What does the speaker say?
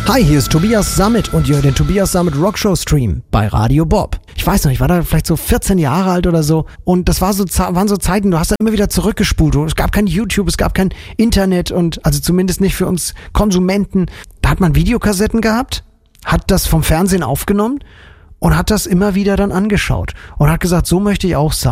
Hi, hier ist Tobias Sammet und ihr hört den Tobias Sammet Rockshow Stream bei Radio Bob. Ich weiß noch, ich war da vielleicht so 14 Jahre alt oder so und das waren so Zeiten, du hast da immer wieder zurückgespult. Es gab kein YouTube, es gab kein Internet und also zumindest nicht für uns Konsumenten. Da hat man Videokassetten gehabt, hat das vom Fernsehen aufgenommen und hat das immer wieder dann angeschaut und hat gesagt, so möchte ich auch sein.